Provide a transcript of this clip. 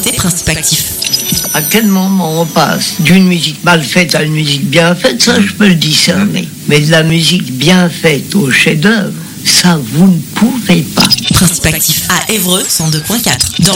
C'est Principe Actif. À quel moment on passe d'une musique mal faite à une musique bien faite, ça je peux le discerner. Mais de la musique bien faite au chef-d'œuvre, ça vous ne pouvez pas. Principe Actif à Évreux 102.4.